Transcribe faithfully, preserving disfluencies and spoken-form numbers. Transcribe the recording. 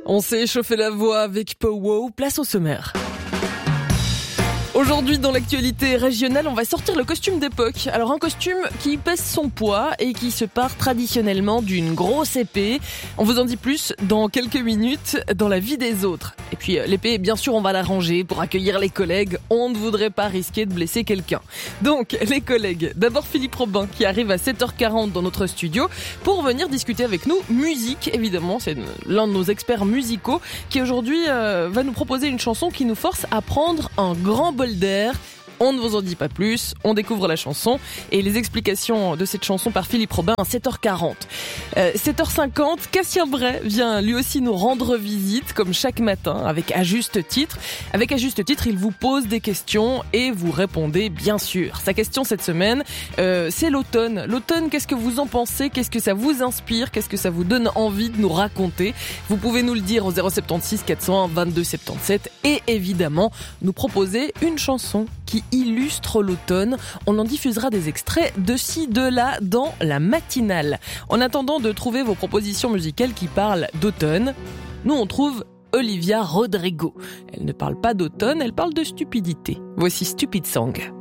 On s'est échauffé la voix avec Pow-Wow, place au sommaire. Aujourd'hui, dans l'actualité régionale, on va sortir le costume d'époque. Alors, un costume qui pèse son poids et qui se part traditionnellement d'une grosse épée. On vous en dit plus dans quelques minutes dans la vie des autres. Et puis, l'épée, bien sûr, on va la ranger pour accueillir les collègues. On ne voudrait pas risquer de blesser quelqu'un. Donc, les collègues. D'abord, Philippe Robin, qui arrive à sept heures quarante dans notre studio pour venir discuter avec nous musique, évidemment. C'est l'un de nos experts musicaux qui, aujourd'hui, euh, va nous proposer une chanson qui nous force à prendre un grand bol d'air. On ne vous en dit pas plus, on découvre la chanson et les explications de cette chanson par Philippe Robin à sept heures quarante. Euh, sept heures cinquante, Cassien Bray vient lui aussi nous rendre visite comme chaque matin avec À Juste Titre. Avec À Juste Titre, il vous pose des questions et vous répondez bien sûr. Sa question cette semaine, euh, c'est l'automne. L'automne, qu'est-ce que vous en pensez? Qu'est-ce que ça vous inspire? Qu'est-ce que ça vous donne envie de nous raconter? Vous pouvez nous le dire au zéro sept six quatre zéro un vingt-deux soixante-dix-sept et évidemment nous proposer une chanson qui illustre l'automne. On en diffusera des extraits de ci, de là dans la matinale. En attendant de trouver vos propositions musicales qui parlent d'automne, nous on trouve Olivia Rodrigo. Elle ne parle pas d'automne, elle parle de stupidité. Voici Stupid Song.